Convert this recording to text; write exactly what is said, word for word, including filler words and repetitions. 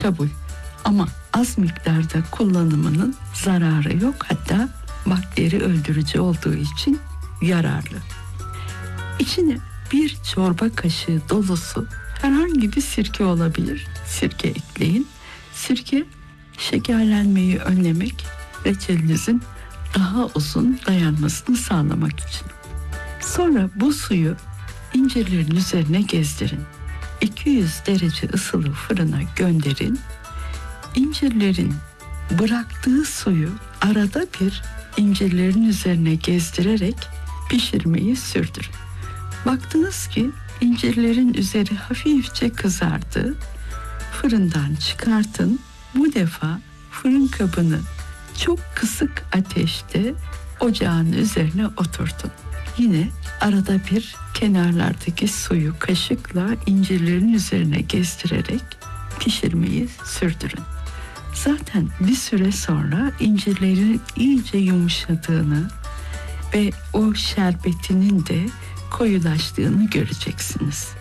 kabul. Ama az miktarda kullanımının zararı yok. Hatta bakteri öldürücü olduğu için yararlı. İçine bir çorba kaşığı dolusu herhangi bir sirke olabilir. Sirke ekleyin. Sirke şekerlenmeyi önlemek, reçelinizin daha uzun dayanmasını sağlamak için. Sonra bu suyu incirlerin üzerine gezdirin. iki yüz derece ısılı fırına gönderin. İncirlerin bıraktığı suyu arada bir incirlerin üzerine gezdirerek pişirmeyi sürdürün. Baktınız ki incirlerin üzeri hafifçe kızardı. Fırından çıkartın. Bu defa fırın kabını çok kısık ateşte ocağın üzerine oturtun. Yine arada bir kenarlardaki suyu kaşıkla incirlerin üzerine gezdirerek pişirmeyi sürdürün. Zaten bir süre sonra incirlerin iyice yumuşadığını ve o şerbetinin de koyulaştığını göreceksiniz.